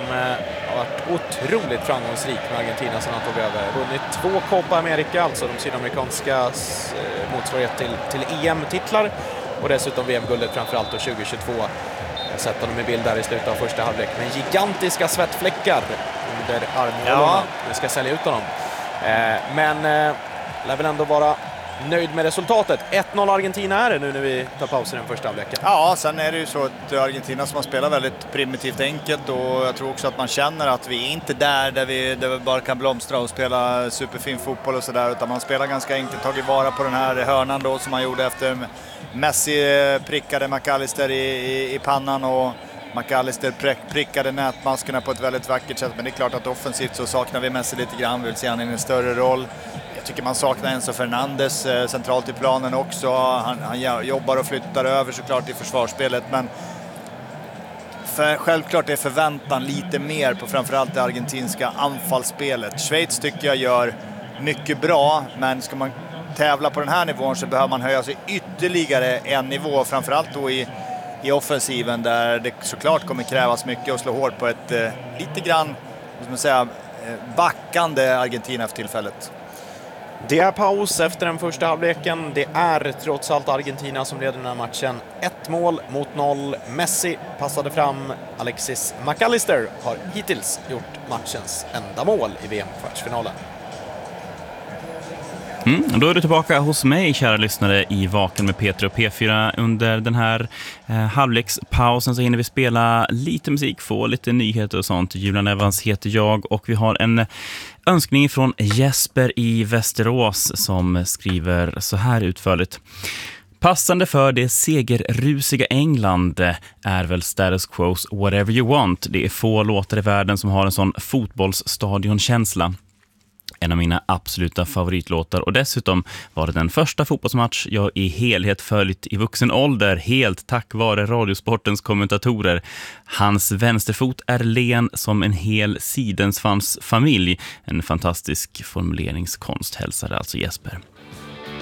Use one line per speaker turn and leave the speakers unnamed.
har varit otroligt framgångsrik med Argentina sedan han tog över. Vunnit 2 Copa America, alltså de sydamerikanska motsvarighet till EM-titlar. Och dessutom VM-guldet framförallt 2022. Jag sett honom i bild där i slutet av första halvlek med gigantiska svettfläckar under armhålorna. Vi ska sälja ut honom. Men lär väl ändå vara nöjd med resultatet. 1-0 Argentina är det nu när vi tar paus i den första halvleken.
Ja, sen är det ju så att Argentina som har spelat väldigt primitivt enkelt, och jag tror också att man känner att vi är inte där vi bara kan blomstra och spela superfin fotboll och sådär, utan man spelar ganska enkelt, tagit vara på den här hörnan då som man gjorde efter Messi prickade McAllister i pannan, och McAllister prickade nätmaskerna på ett väldigt vackert sätt. Men det är klart att offensivt så saknar vi Messi lite grann, vill se han i en större roll. Jag tycker man saknar Enzo Fernandes centralt i planen också. Han jobbar och flyttar över såklart i försvarsspelet, men självklart är förväntan lite mer på framförallt det argentinska anfallsspelet. Schweiz tycker jag gör mycket bra, men ska man tävla på den här nivån så behöver man höja sig ytterligare en nivå, framförallt då i offensiven, där det såklart kommer krävas mycket och slå hårt på ett lite grann, ska man säga, backande Argentina för tillfället.
Det är paus efter den första halvleken. Det är trots allt Argentina som leder den här matchen. 1-0 Messi passade fram. Alexis McAllister har hittills gjort matchens enda mål i VM-kvartsfinalen.
Då är du tillbaka hos mig, kära lyssnare, i Vaken med Peter och P4. Under den här halvlekspausen så hinner vi spela lite musik, få lite nyheter och sånt. Julian Evans heter jag, och vi har en önskning från Jesper i Västerås som skriver så här utförligt. Passande för det segerrusiga England är väl Status Quo's Whatever You Want. Det är få låtar i världen som har en sån fotbollsstadionkänsla. En av mina absoluta favoritlåtar, och dessutom var det den första fotbollsmatch jag i helhet följt i vuxen ålder, helt tack vare Radiosportens kommentatorer. Hans vänsterfot är len som en hel sidensvans familj. En fantastisk formuleringskonst, hälsade alltså Jesper.